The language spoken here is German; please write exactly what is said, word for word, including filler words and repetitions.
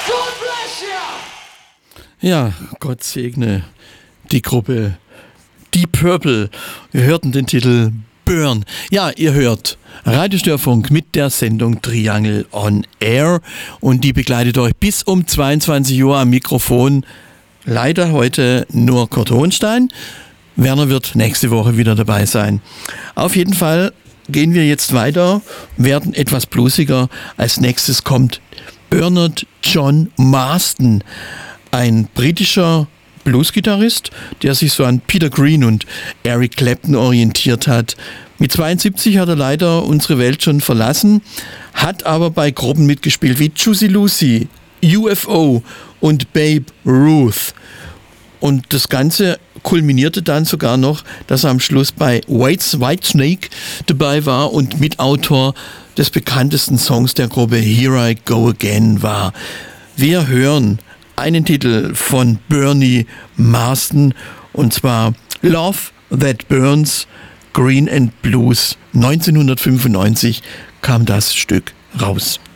God bless you! Ja, Gott segne die Gruppe Deep Purple. Wir hörten den Titel Burn. Ja, ihr hört Radiostörfunk mit der Sendung Triangle on Air und die begleitet euch bis um zweiundzwanzig Uhr am Mikrofon. Leider heute nur Kurt Hohenstein. Werner wird nächste Woche wieder dabei sein. Auf jeden Fall gehen wir jetzt weiter, werden etwas bluesiger. Als nächstes kommt Bernard John Marsden, ein britischer Bluesgitarrist, der sich so an Peter Green und Eric Clapton orientiert hat. Mit zweiundsiebzig hat er leider unsere Welt schon verlassen, hat aber bei Gruppen mitgespielt wie Juicy Lucy, U F O und Babe Ruth. Und das Ganze kulminierte dann sogar noch, dass er am Schluss bei Whitesnake dabei war und Mitautor des bekanntesten Songs der Gruppe Here I Go Again war. Wir hören einen Titel von Bernie Marsden und zwar Love That Burns, Green and Blues. neunzehnhundertfünfundneunzig kam das Stück raus.